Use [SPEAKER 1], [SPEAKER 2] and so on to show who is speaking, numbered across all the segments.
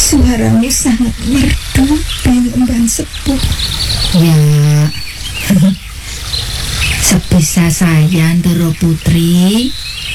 [SPEAKER 1] Suaramu sangat merdu, Biung Emban Sepuh.
[SPEAKER 2] Ya, sebisa saya, Ndoro Putri,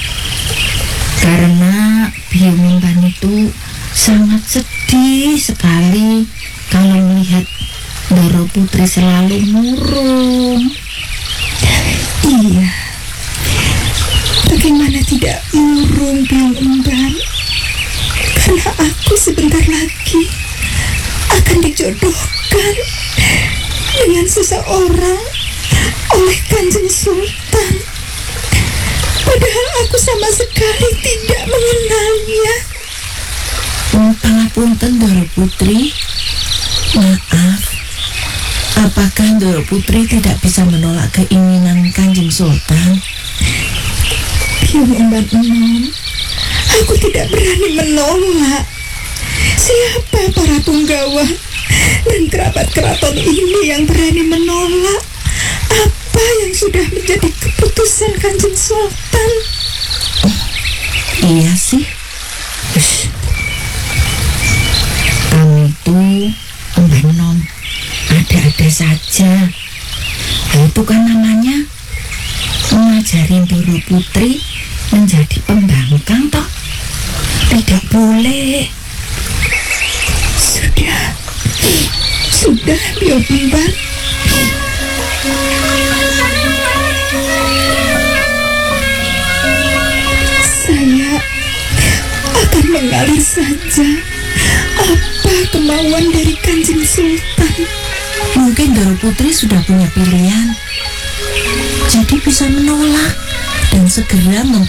[SPEAKER 2] karena Biung Emban itu sangat sedih sekali kalau melihat Ndoro Putri selalu murung.
[SPEAKER 1] Iya, bagaimana tidak murung, Biung Emban? Karena aku sebentar lagi akan dijodohkan dengan seseorang oleh Kanjeng Sultan. Padahal aku sama sekali tidak mengenalnya.
[SPEAKER 2] Pangapunten, Ndoro Putri. Maaf, apakah Ndoro Putri tidak bisa menolak keinginan Kanjeng Sultan?
[SPEAKER 1] Biung Emban Enom, aku tidak berani menolak. Siapa para punggawa dan kerabat keraton ini yang berani menolak apa yang sudah menjadi keputusan Kanjeng Sultan?
[SPEAKER 2] Iya sih. Kamu itu Emban Enom ada-ada saja. Itu kan namanya mengajari Ndoro Putri menjadi pembangkang toh. Tidak boleh.
[SPEAKER 1] Sudah, Biung Emban. Saya akan mengalir saja apa kemauan dari Kanjeng Sultan.
[SPEAKER 2] Mungkin Ndoro Putri sudah punya pilihan, jadi bisa menolak dan segera